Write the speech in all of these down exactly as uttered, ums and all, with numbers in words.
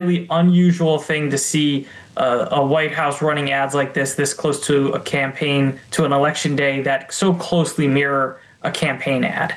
highly unusual thing to see uh, a White House running ads like this, this close to a campaign, to an election day that so closely mirror a campaign ad.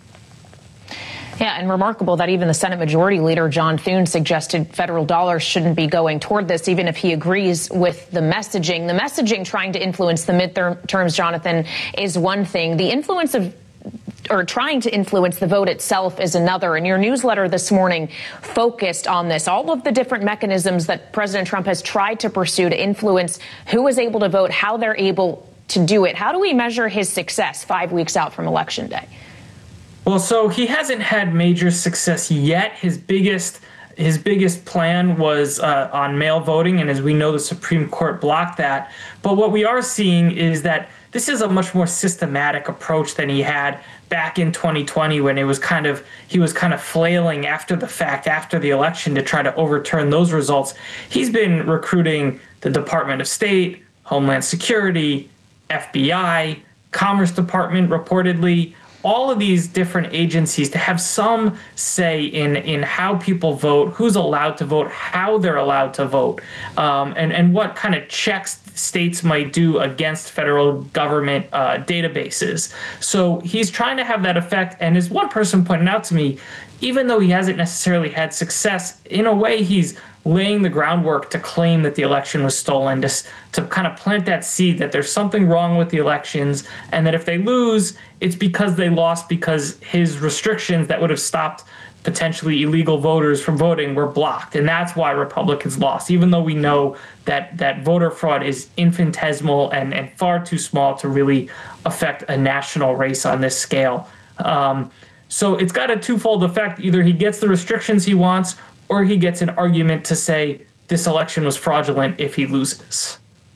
Yeah, and remarkable that even the Senate Majority Leader, John Thune, suggested federal dollars shouldn't be going toward this, even if he agrees with the messaging. The messaging trying to influence the midterms, Jonathan, is one thing. The influence of or trying to influence the vote itself is another. And your newsletter this morning focused on this, all of the different mechanisms that President Trump has tried to pursue to influence who is able to vote, how they're able to do it. How do we measure his success five weeks out from Election Day? Well, so he hasn't had major success yet. His biggest his biggest plan was uh, on mail voting, and as we know, the Supreme Court blocked that. But what we are seeing is that this is a much more systematic approach than he had back in twenty twenty, when it was kind of he was kind of flailing after the fact, after the election, to try to overturn those results. He's been recruiting the Department of State, Homeland Security, F B I, Commerce Department, reportedly, all of these different agencies to have some say in, in how people vote, who's allowed to vote, how they're allowed to vote, um, and, and what kind of checks states might do against federal government uh, databases. So he's trying to have that effect. And as one person pointed out to me, even though he hasn't necessarily had success, in a way he's laying the groundwork to claim that the election was stolen, to, to kind of plant that seed that there's something wrong with the elections, and that if they lose, it's because they lost because his restrictions that would have stopped potentially illegal voters from voting were blocked. And that's why Republicans lost, even though we know that that voter fraud is infinitesimal and, and far too small to really affect a national race on this scale. Um, so it's got a twofold effect. Either he gets the restrictions he wants, or he gets an argument to say this election was fraudulent if he loses.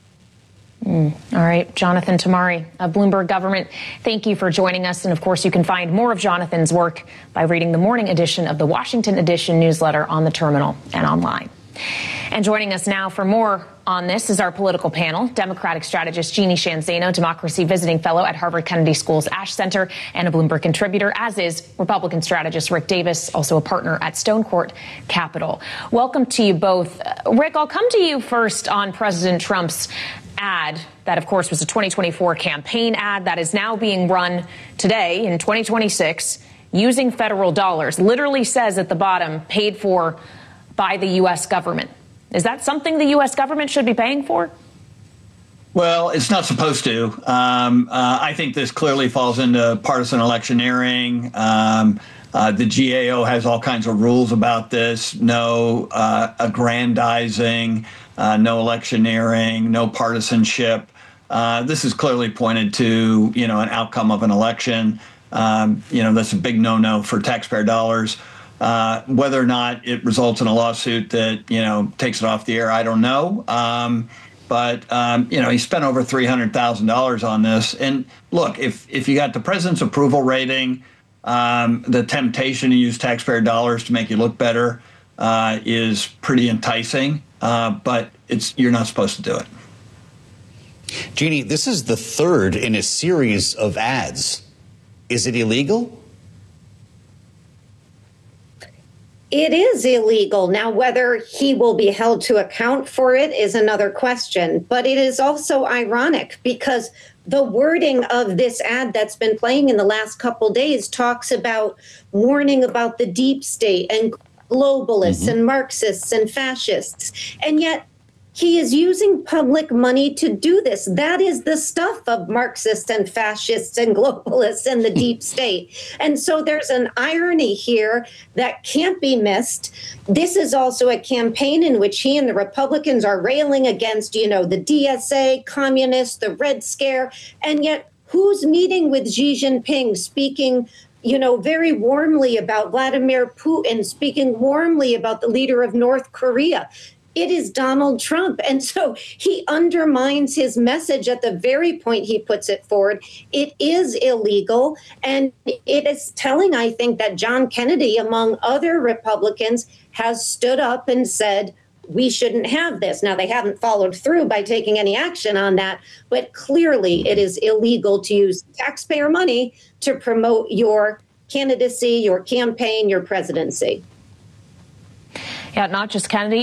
Mm. All right, Jonathan Tamari of Bloomberg Government, thank you for joining us. And of course, you can find more of Jonathan's work by reading the morning edition of the Washington Edition newsletter on the terminal and online. And joining us now for more on this is our political panel, Democratic strategist Jeannie Sheehan Zaino, Democracy Visiting Fellow at Harvard Kennedy School's Ash Center and a Bloomberg contributor, as is Republican strategist Rick Davis, also a partner at Stone Court Capital. Welcome to you both. Uh, Rick, I'll come to you first on President Trump's ad that, of course, was a twenty twenty-four campaign ad that is now being run today in twenty twenty-six using federal dollars. Literally says at the bottom, paid for by the U S government. Is that something the U S government should be paying for? Well, it's not supposed to. Um, uh, I think this clearly falls into partisan electioneering. Um, uh, the G A O has all kinds of rules about this. No uh, aggrandizing, uh, no electioneering, no partisanship. Uh, this is clearly pointed to, you know, an outcome of an election. Um, you know, that's a big no-no for taxpayer dollars. Uh, whether or not it results in a lawsuit that, you know, takes it off the air, I don't know. Um, but, um, you know, he spent over three hundred thousand dollars on this. And look, if, if you got the president's approval rating, um, the temptation to use taxpayer dollars to make you look better uh, is pretty enticing. Uh, but it's you're not supposed to do it. Jeannie, this is the third in a series of ads. Is it illegal? It is illegal. Now, whether he will be held to account for it is another question. But it is also ironic because the wording of this ad that's been playing in the last couple days talks about warning about the deep state and globalists mm-hmm. and Marxists and fascists. And yet he is using public money to do this. That is the stuff of Marxists and fascists and globalists and the deep state. And so there's an irony here that can't be missed. This is also a campaign in which he and the Republicans are railing against, you know, the D S A, communists, the Red Scare. And yet who's meeting with Xi Jinping, speaking you know, very warmly about Vladimir Putin, speaking warmly about the leader of North Korea? It is Donald Trump. And so he undermines his message at the very point he puts it forward. It is illegal. And it is telling, I think, that John Kennedy, among other Republicans, has stood up and said, we shouldn't have this. Now, they haven't followed through by taking any action on that, but clearly it is illegal to use taxpayer money to promote your candidacy, your campaign, your presidency. Yeah, not just Kennedy.